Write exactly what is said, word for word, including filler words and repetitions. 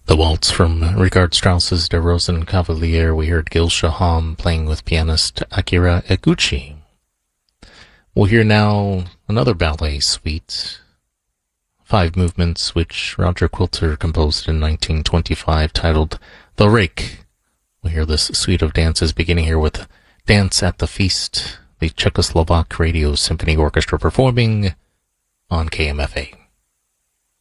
The waltz from Richard Strauss's Der Rosenkavalier. We heard Gil Shaham playing with pianist Akira Eguchi. We'll hear now another ballet suite, five movements, which Roger Quilter composed in nineteen twenty-five, titled The Rake. We'll hear this suite of dances beginning here with Dance at the Feast, the Czechoslovak Radio Symphony Orchestra performing on K M F A.